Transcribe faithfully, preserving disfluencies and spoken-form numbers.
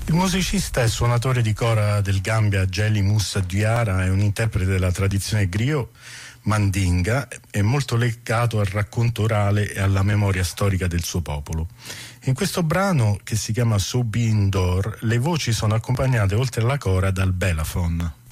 Il musicista e suonatore di cora del Gambia Jelly Mussa Diarra è un interprete della tradizione griot mandinga, è molto legato al racconto orale e alla memoria storica del suo popolo. In questo brano, che si chiama Sobi Indoor, le voci sono accompagnate oltre alla cora dal belafon.